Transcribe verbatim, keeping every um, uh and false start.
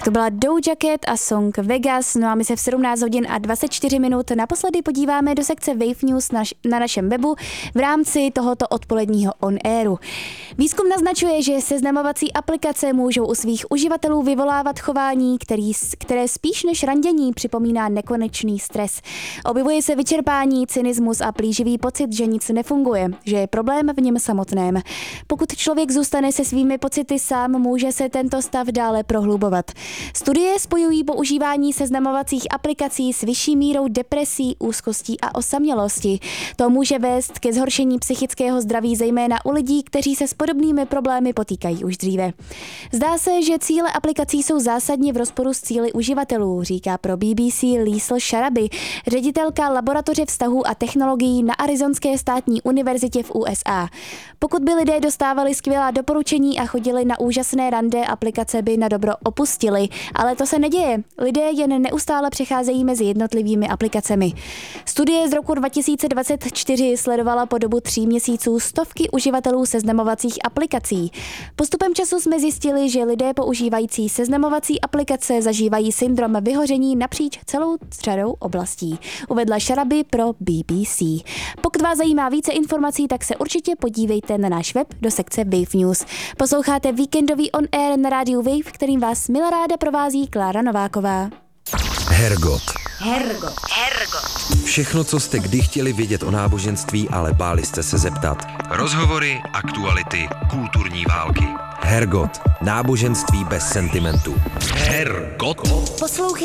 To byla Doja Cat a song Vegas, no a my se v sedmnáct hodin a dvacet čtyři minut naposledy podíváme do sekce Wave News naš, na našem webu v rámci tohoto odpoledního on-airu. Výzkum naznačuje, že seznamovací aplikace můžou u svých uživatelů vyvolávat chování, který, které spíš než randění připomíná nekonečný stres. Objevuje se vyčerpání, cynismus a plíživý pocit, že nic nefunguje, že je problém v něm samotném. Pokud člověk zůstane se svými pocity sám, může se tento stav dále prohlubovat. Studie spojují používání seznamovacích aplikací s vyšší mírou depresí, úzkostí a osamělosti. To může vést ke zhoršení psychického zdraví zejména u lidí, kteří se s podobnými problémy potýkají už dříve. Zdá se, že cíle aplikací jsou zásadně v rozporu s cíli uživatelů, říká pro B B C Liesl Sharabi, ředitelka laboratoře vztahů a technologií na Arizonské státní univerzitě v U S A. Pokud by lidé dostávali skvělá doporučení a chodili na úžasné rande, aplikace by na dobro opustili, ale to se neděje. Lidé jen neustále přecházejí mezi jednotlivými aplikacemi. Studie z roku dva tisíce dvacet čtyři sledovala po dobu tří měsíců stovky uživatelů seznamovacích aplikací. Postupem času jsme zjistili, že lidé používající seznamovací aplikace zažívají syndrom vyhoření napříč celou řadou oblastí, uvedla Sharabi pro B B C. Pokud vás zajímá více informací, tak se určitě podívejte na náš web do sekce Wave News. Posloucháte víkendový on air na rádiu Wave, kterým vás milá ráda provází Klára Nováková. Hergot. Hergot. Hergot. Všechno, co jste kdy chtěli vědět o náboženství, ale báli jste se zeptat. Rozhovory, aktuality, kulturní války. Hergot. Náboženství bez sentimentu. Hergot. Poslouchej